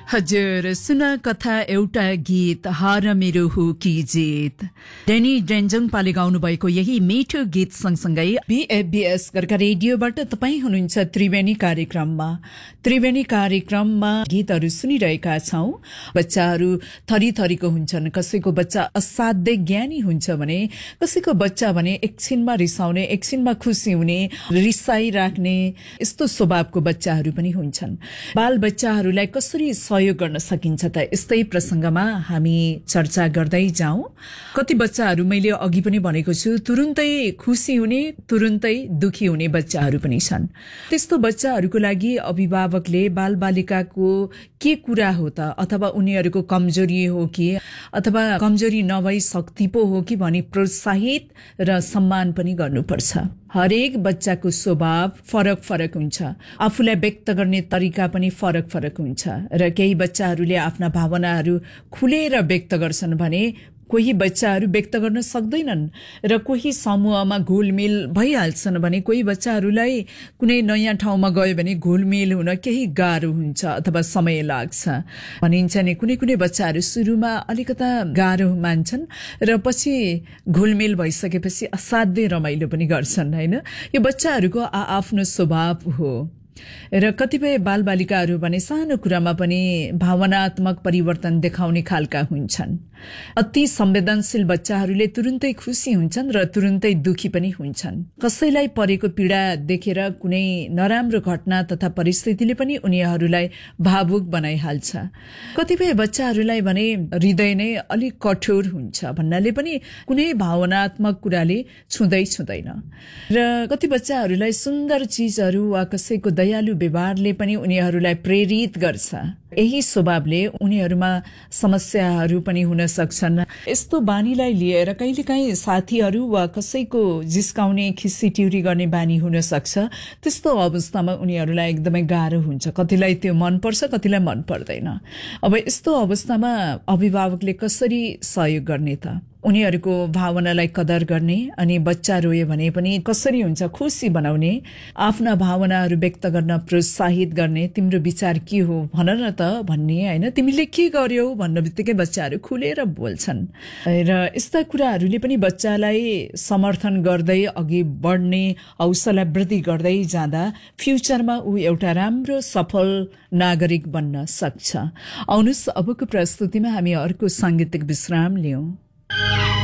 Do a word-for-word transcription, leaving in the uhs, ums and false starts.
हजुर सुन कथा एउटा गीत हार मेरो हो कि जित डेनी डेन्जङपाले गाउनु भएको यही मिठो गीत सँगसँगै बीएफबीएस गरका रेडियोबाट तपाईँ हुनुहुन्छ त्रिवेणी कार्यक्रममा त्रिवेणी कार्यक्रममा गीतहरू सुनिरहेका छौं। बच्चाहरू थरी थरीको हुन्छन्। कसैको बच्चा असाध्यै ज्ञानी हुन्छ भने कसैको बच्चा भने एकछिनमा रिसाउने एकछिनमा खुसी हुने रिसाई राख्ने यस्तो स्वभावको बच्चाहरू पनि हुन्छन्। बाल बच्चाहरूलाई कसरी सहयोग गर्न सकिन्छ त यस्तै प्रसंगमा हामी चर्चा गर्दै जाउँ। कति बच्चाहरू मैले अघि पनि भनेको छु तुरुन्तै खुसी हुने तुरुन्तै दुखी हुने बच्चाहरू पनि छन्। त्यस्तो बच्चाहरूको लागि अभिभावकले बालबालिकाको के कुरा हो त अथवा उनीहरूको कमजोरी हो कि अथवा कमजोरी नभई शक्ति पो हो कि भनी प्रोत्साहित र सम्मान पनि गर्नुपर्छ। हरेक बच्चाको स्वभाव फरक फरक हुन्छ। आफूलाई व्यक्त गर्ने तरिका पनि फरक फरक हुन्छ र केही बच्चाहरूले आफ्ना भावनाहरू खुलेर व्यक्त गर्छन् भने कोही बच्चाहरू व्यक्त गर्न सक्दैनन् र कोही समूहमा घुलमिल भइहाल्छन् भने कोही बच्चाहरूलाई कुनै नयाँ ठाउँमा गयो भने घुलमिल हुन केही गाह्रो हुन्छ अथवा समय लाग्छ। भनिन्छ नि कुनै कुनै बच्चाहरू सुरुमा अलिकता गाह्रो मान्छन् र पछि घुलमिल भइसकेपछि असाध्यै रमाइलो पनि गर्छन् हैन। यो बच्चाहरूको आआफ्नो स्वभाव हो र कतिपय बालबालिकाहरू भने सानो कुरामा पनि भावनात्मक परिवर्तन देखाउने खालका हुन्छन्। अति संवेदनशील बच्चाहरूले तुरुन्तै खुसी हुन्छन् र तुरुन्तै दुखी पनि हुन्छन्। कसैलाई परेको पीडा देखेर कुनै नराम्रो घटना तथा परिस्थितिले पनि उनीहरूलाई भावुक बनाइहाल्छ। कतिपय बच्चाहरूलाई भने हृदय नै अलिक कठोर हुन्छ भन्नाले पनि कुनै भावनात्मक कुराले छुँदै छुँदैन र कति बच्चाहरूलाई सुन्दर चीजहरू वा कसैको दयालु व्यवहारले पनि उनीहरूलाई प्रेरित गर्छ। यही स्वभावले उनीहरूमा समस्याहरू पनि हुन सक्छन्। यस्तो बानीलाई लिएर कहिलेकाहीँ साथीहरू वा कसैको जिस्काउने खिस्सीट्युरी गर्ने बानी हुन सक्छ। त्यस्तो अवस्थामा उनीहरूलाई एकदमै गाह्रो हुन्छ। कतिलाई त्यो मनपर्छ कतिलाई मन पर्दैन। अब यस्तो अवस्थामा अभिभावकले कसरी सहयोग गर्ने त? उनीहरूको भावनालाई कदर गर्ने अनि बच्चा रोयो भने पनि कसरी हुन्छ खुसी बनाउने, आफ्ना भावनाहरू व्यक्त गर्न प्रोत्साहित गर्ने, तिम्रो विचार के हो भन न त भन्ने हैन। तिमीले के गर्यौ भन्ने बित्तिकै बच्चाहरू खुलेर बोल्छन् र यस्ता कुराहरूले पनि बच्चालाई समर्थन गर्दै अघि बढ्ने हौसला वृद्धि गर्दै जाँदा फ्युचरमा ऊ एउटा राम्रो सफल नागरिक बन्न सक्छ। आउनुस् अबको प्रस्तुतिमा हामी अर्को सांगीतिक विश्राम लियौं।